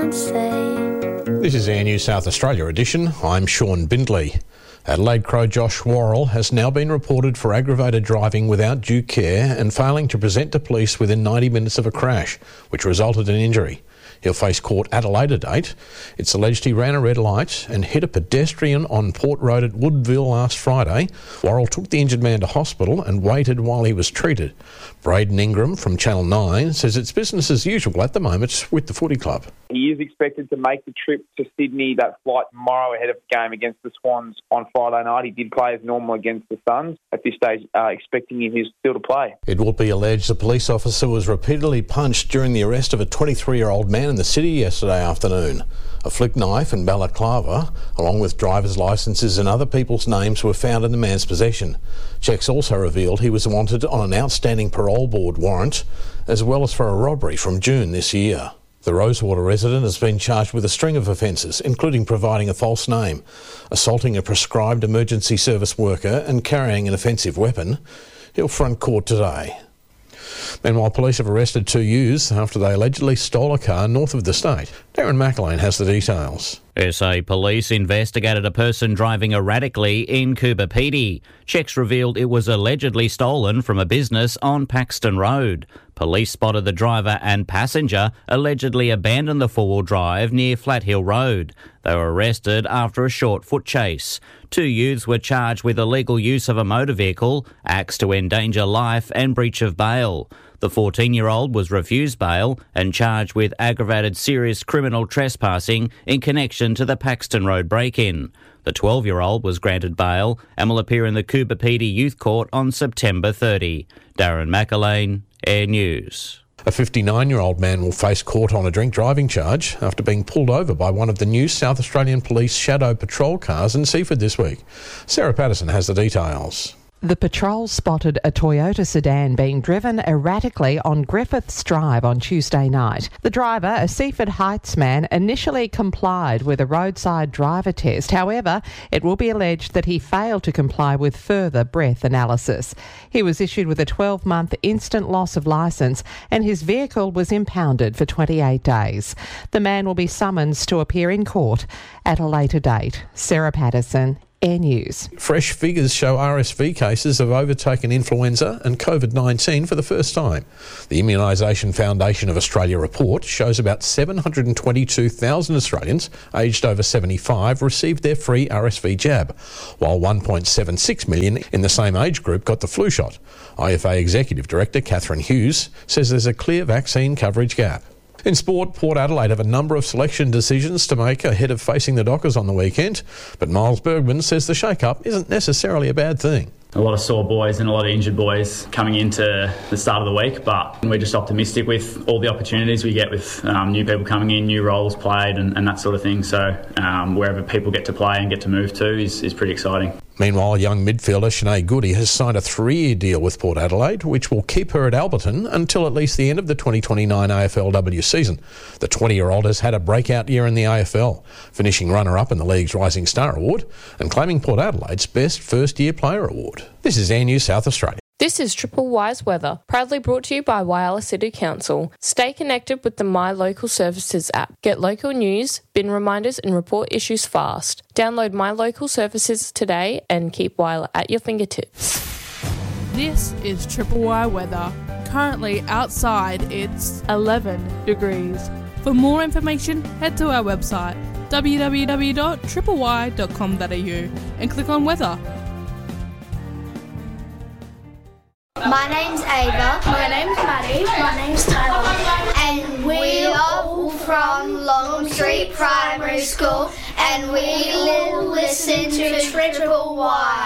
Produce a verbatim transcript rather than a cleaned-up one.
can't say. This is Air News South Australia edition. I'm Sean Bindley. Adelaide Crow Josh Worrell has now been reported for aggravated driving without due care and failing to present to police within ninety minutes of a crash, which resulted in injury. He'll face court at a later date. It's alleged he ran a red light and hit a pedestrian on Port Road at Woodville last Friday. Worrell took the injured man to hospital and waited while he was treated. Braden Ingram from Channel nine says it's business as usual at the moment with the footy club. He is expected to make the trip to Sydney, that flight tomorrow ahead of the game against the Swans on Friday night. He did play as normal against the Suns. At this stage, uh, expecting him still to play. It will be alleged the police officer was repeatedly punched during the arrest of a twenty-three-year-old man in the city yesterday afternoon. A flick knife and balaclava, along with driver's licences and other people's names, were found in the man's possession. Checks also revealed he was wanted on an outstanding parole board warrant, as well as for a robbery from June this year. The Rosewater resident has been charged with a string of offences, including providing a false name, assaulting a prescribed emergency service worker and carrying an offensive weapon. He'll front court today. Meanwhile, police have arrested two youths after they allegedly stole a car north of the state. Darren McElwain has the details. S A Police investigated a person driving erratically in Coober Pedy. Checks revealed it was allegedly stolen from a business on Paxton Road. Police spotted the driver and passenger allegedly abandon the four-wheel drive near Flat Hill Road. They were arrested after a short foot chase. Two youths were charged with illegal use of a motor vehicle, acts to endanger life and breach of bail. The fourteen-year-old was refused bail and charged with aggravated serious criminal trespassing in connection to the Paxton Road break-in. The twelve-year-old was granted bail and will appear in the Coober Pedy Youth Court on September thirtieth. Darren McElwain, Air News. A fifty-nine-year-old man will face court on a drink driving charge after being pulled over by one of the new South Australian Police Shadow Patrol cars in Seaford this week. Sarah Patterson has the details. The patrol spotted a Toyota sedan being driven erratically on Griffiths Drive on Tuesday night. The driver, a Seaford Heights man, initially complied with a roadside driver test. However, it will be alleged that he failed to comply with further breath analysis. He was issued with a twelve-month instant loss of licence and his vehicle was impounded for twenty-eight days. The man will be summoned to appear in court at a later date. Sarah Patterson, Air News. Fresh figures show R S V cases have overtaken influenza and COVID nineteen for the first time. The Immunisation Foundation of Australia report shows about seven hundred twenty-two thousand Australians aged over seventy-five received their free R S V jab, while one point seven six million in the same age group got the flu shot. I F A Executive Director Catherine Hughes says there's a clear vaccine coverage gap. In sport, Port Adelaide have a number of selection decisions to make ahead of facing the Dockers on the weekend, but Miles Bergman says the shake-up isn't necessarily a bad thing. A lot of sore boys and a lot of injured boys coming into the start of the week, but we're just optimistic with all the opportunities we get with um, new people coming in, new roles played and, and that sort of thing. So um, wherever people get to play and get to move to is, is pretty exciting. Meanwhile, young midfielder Sinead Goody has signed a three-year deal with Port Adelaide, which will keep her at Alberton until at least the end of the twenty twenty-nine A F L W season. The twenty-year-old has had a breakout year in the A F L, finishing runner-up in the league's Rising Star Award and claiming Port Adelaide's Best First-Year Player Award. This is Air News South Australia. This is Triple Wise Weather, proudly brought to you by Whyalla City Council. Stay connected with the My Local Services app. Get local news, bin reminders and report issues fast. Download My Local Services today and keep Whyalla at your fingertips. This is Triple Y Weather. Currently outside it's eleven degrees. For more information, head to our website w w w dot triple y dot com dot a u and click on weather. My name's Ava. My name's Maddie. My name's Tyler. And we are all from Long Street Primary School and we listen to Triple Y.